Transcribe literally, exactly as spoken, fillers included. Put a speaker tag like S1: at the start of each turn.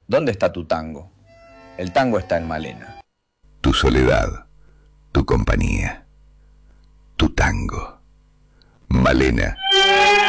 S1: ¿Dónde está tu tango? El tango está en Malena.
S2: Tu soledad, tu compañía, tu tango. Malena